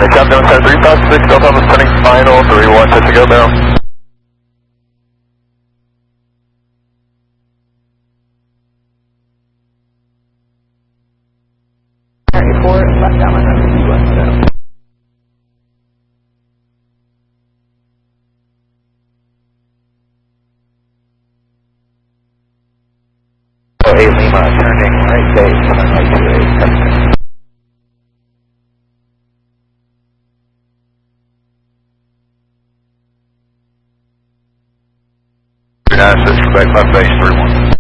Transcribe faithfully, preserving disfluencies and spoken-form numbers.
Captain ten three five six, Delta Alpha sending final three one, touch to go barrel. Four, left down line, two one seven. Oh, eight Lima, turning right base, coming right to eight, Captain. United States, back left base, three one.